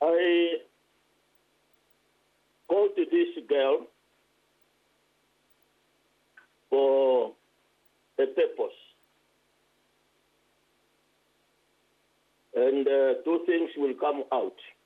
I called this girl for a purpose. And two things will come out.